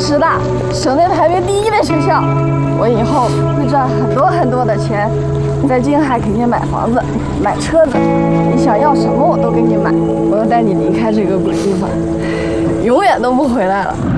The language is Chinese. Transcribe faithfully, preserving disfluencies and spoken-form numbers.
师大，省内排名第一的学校。我以后会赚很多很多的钱，在京海给你买房子、买车子，你想要什么我都给你买。我要带你离开这个鬼地方，永远都不回来了。